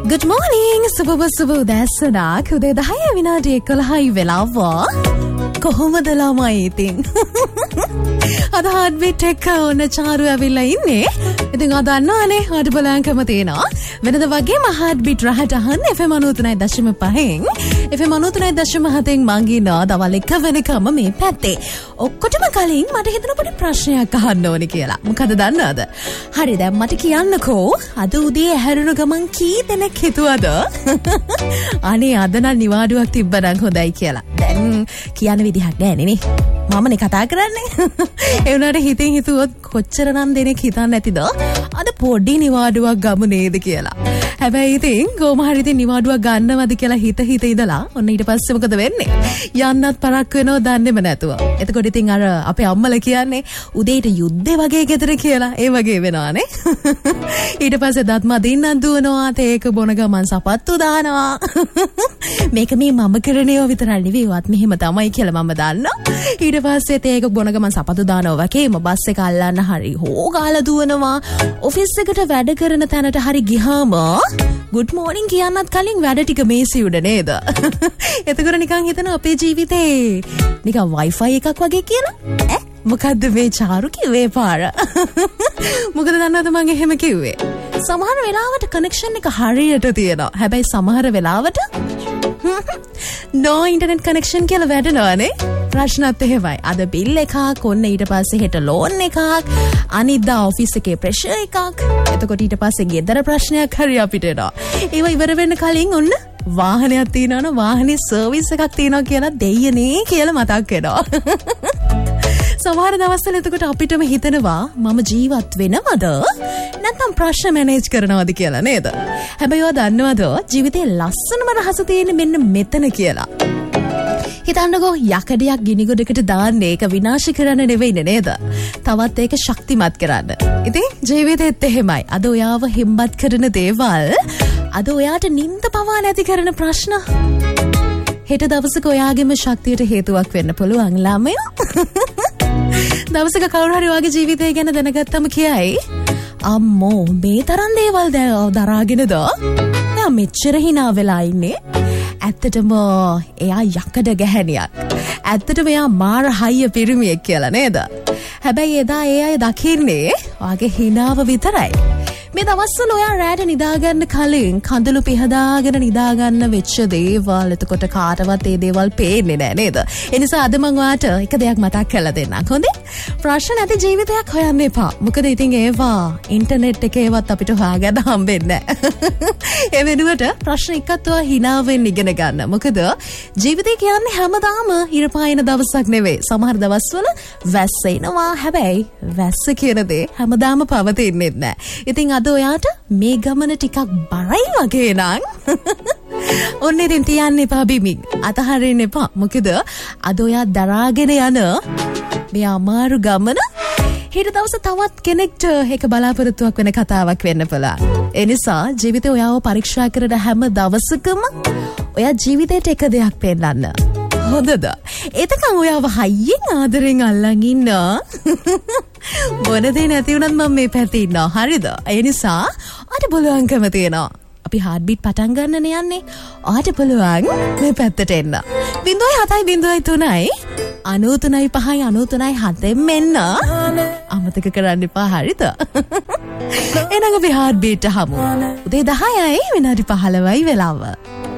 Good morning. සුබ දැසනක් උදේ 10 විනාඩි 11යි වෙලාව. කොහොමද ළමයි ඉතින්? අද heartbeat එක ඕන චාරු ඇවිල්ලා ඉන්නේ. ඉතින් අද දන්නවනේ අද බලංකම තියෙනවා. වෙනද වගේම heartbeat රහට අහන්න FM 93.5න් FM 93.7න් මංගිනවා දවල් 1 වෙනකම මේ පැත්තේ. ඔක්කොටම කලින් මට හිතෙන පොඩි ප්‍රශ්නයක් අහන්න ඕනේ කියලා. මොකද දන්නවද? හරි දැන් මට කියන්නකෝ අද උදේ ඇහැරුණු ගමන් කී දෙනෙක් හිතුවද? අනේ අද නම් නිවාඩුවක් තිබ්බනම් හොඳයි කියලා. දැන් කියන්න විදිහක් නැහැ නේ. මමනේ කතා කරන්නේ. ඒ වුණාට හිතින් හිතුවොත් කොච්චරනම් දෙනෙක් හිතන්නේ නැතිද? අද පොඩි නිවාඩුවක් ගමු නේද කියලා. හැබැයි ඉතින් කොහොම හරි ඉතින් නිවාඩුවක් ගන්නවද කියලා හිත ඉඳලා ඔන්න ඊට පස්සේ මොකද වෙන්නේ? යන්නත් පරක් වෙනව දන්නේම නැතුව. එතකොට ඉතින් අර අපේ අම්මලා කියන්නේ උදේට යුද්ධේ වගේ ගෙදර කියලා. ඒ වගේ වෙනවානේ. ඊට පස්සේ දත් මදින්නක් දුවනවා, තේක බොන ගමන් සපත්තු දානවා. මේක මේ මම කරණේව විතරයි නෙවෙයි වත් මෙහෙම තමයි කියලා මම දන්නවා. ඊට පස්සේ තේක බොන ගමන් සපත්තු දානවා වගේම බස් එක අල්ලන්න හරි හොගාලා දුවනවා. ඔෆිස් එකට වැඩ කරන තැනට හරි ගියාම good morning කියන්නත් කලින් වැඩ ටික මේසි උඩ නේද? එතකොට නිකන් හිතන අපේ ජීවිතේ නිකන් wifi එකක් වගේ කියලා. මොකද්ද මේ චාරු කිව්වේ පාර? මොකද දන්නවද මම එහෙම කිව්වේ? සමහර වෙලාවට කනෙක්ෂන් එක හරියට තියෙනවා. හැබැයි සමහර වෙලාවට no internet connection කියලා වැඩනවනේ. ප්‍රශ්නත් එහෙමයි. අද බිල් එකක්, ඔන්න ඊට පස්සේ හෙට ලෝන් එකක්, අනිද්දා ඔෆිස් එකේ ප්‍රෙෂර් එකක්. එතකොට ඊට පස්සේ ගෙදර ප්‍රශ්නයක් හරි අපිට එනවා. ඒවා ඉවර වෙන්න කලින් ඔන්න වාහනයක් තියෙනවනේ, වාහනේ සර්විස් එකක් තියෙනවා කියලා දෙයියනේ කියලා මතක් වෙනවා. සමහර දවස්වල එතකොට අපිටම හිතෙනවා මම ජීවත් වෙනවද? නැත්නම් ප්‍රශ්න මැනේජ් කරනවද කියලා නේද? හැබැයි ඔයා දන්නවද ජීවිතේ ලස්සනම රහස තියෙන්නේ මෙන්න මෙතන කියලා. හිතන්නකෝ යකඩයක් ගිනිගොඩකට දාන්න ඒක විනාශ කරන්න නෙවෙයි නේද? තවත් ඒක ශක්තිමත් කරන්න. ඉතින් ජීවිතේත් එහෙමයි. අද ඔයාව හිම්බත් කරන දේවල්, අද ඔයාට නිින්ද පවා නැති කරන ප්‍රශ්න හෙට දවසක ඔයාගේම ශක්තියට හේතුවක් වෙන්න පුළුවන් ළමයෝ. දවසක කවුරු හරි ඔයාගේ ජීවිතය ගැන දැනගත්තම කියයි අම්මෝ මේ තරම් දේවල් දරාගෙනද එයා මෙච්චර hina වෙලා ඉන්නේ. ඇත්තටම එයා යකඩ ගැහණියක්. ඇත්තටම එයා මාර හයිය පිරිමියෙක් කියලා නේද? හැබැයි එදා ඒ අය දකින්නේ ඔයාගේ hinaව විතරයි. මේ දවස්වල ඔයා රැට නිදාගන්න කලින් කඳුළු පිහදාගෙන නිදාගන්න වෙච්ච දේවල් එතකොට කාටවත් ඒ දේවල් පේන්නේ නැහැ නේද? ඒ නිසා අද මම ඔයාට එක දෙයක් මතක් කරලා දෙන්නම්. හොඳේ? ප්‍රශ්න නැති ජීවිතයක් හොයන්න එපා. මොකද ඉතින් ඒවා ඉන්ටර්නෙට් එකේවත් අපිට හොයාගන්න හම්බෙන්නේ නැහැ. ඒ වෙනුවට ප්‍රශ්න එකත් ඔයා hina වෙන්න ඉගෙන ගන්න. මොකද ජීවිතය කියන්නේ හැමදාම ඉර පායන දවසක් නෙවෙයි. සමහර දවස්වල වැස්ස එනවා. හැබැයි වැස්ස කියන දේ හැමදාම පවතින්නේ නැහැ. ඉතින් අද ඔයාට මේ ගමන ටිකක් බරයි වගේ නං ඔන්න ඉතින් තියන්න එපා බිමින් අතහරින්න එපා. මොකද අද ඔයා දරාගෙන යන මේ අමාරු ගමන හෙට දවස තවත් කෙනෙක්ට ඒක බලාපොරොත්තුවක් වෙන කතාවක් වෙන්න පුළුවන්. ඒ නිසා ජීවිතේ ඔයාව පරීක්ෂා කරන හැම දවසකම ඔයා ජීවිතේට එක දෙයක් පෙන්නන්න. හොඳද? එතකන් ඔයාව හයියෙන් ආදරෙන් අල්ලන් ඉන්න. මොන දේ නැති වුණත් මම මේ පැත්තේ ඉන්නවා. හරිද? ඒ නිසා අද බලංකම තියෙනවා. අපි heartbeat පටන් ගන්නනේ යන්නේ. ඔයාට පුළුවන් මේ පැත්තට එන්න. 0.7.3යි 93.5 මෙන්න. අමතක කරන්න එපා. හරිද? එහෙනම් අපි heartbeat හමු. උදේ 10යි විනාඩි 15යි වෙලාව.